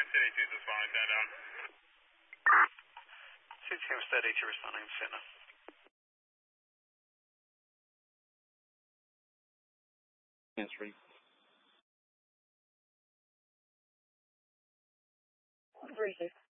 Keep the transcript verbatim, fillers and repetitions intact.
City two is fine, stand down. C T M steady to responding Finna. Answering. Breezy.